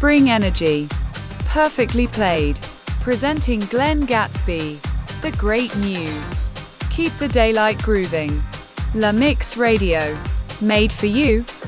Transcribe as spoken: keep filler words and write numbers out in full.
Bring energy. Perfectly played. Presenting Glenn Gatsby. The great news. Keep the daylight grooving. La Mix Radio. Made for you.